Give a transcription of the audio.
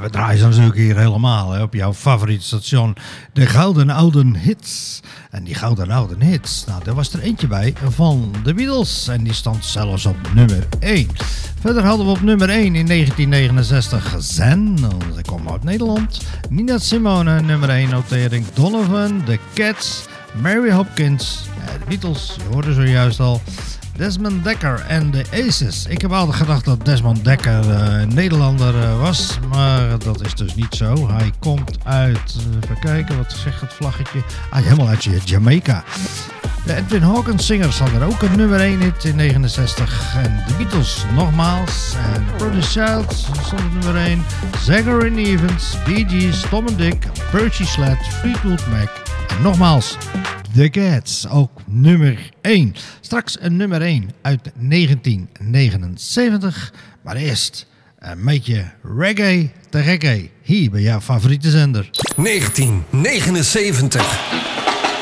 we draaien ze natuurlijk hier helemaal hè, op jouw favoriete station. De Gouden Oude Hits. En die Gouden Oude Hits, nou, daar was er eentje bij van de Beatles. En die stond zelfs op nummer 1. Verder hadden we op nummer 1 in 1969 Zen. Ze kwam uit Nederland. Nina Simone, nummer 1 notering. Donovan, The Cats, Mary Hopkins, de Beatles, je hoorde zojuist al. Desmond Dekker en de Aces. Ik heb altijd gedacht dat Desmond Dekker Nederlander was, maar dat is dus niet zo. Hij komt uit, even kijken, wat zegt het vlaggetje? Helemaal uit Jamaica. De Edwin Hawkins Singers hadden er ook een nummer 1 hit in 69. En de Beatles nogmaals. En Brother Child stond op nummer 1. Zachary Evans, Bee Gees, Tom and Dick, Percy Slade, Fleetwood Mac. En nogmaals, The Cats, ook nummer 1. Straks een nummer 1 uit 1979. Maar eerst een beetje reggae te reggae. Hier bij jouw favoriete zender. 1979.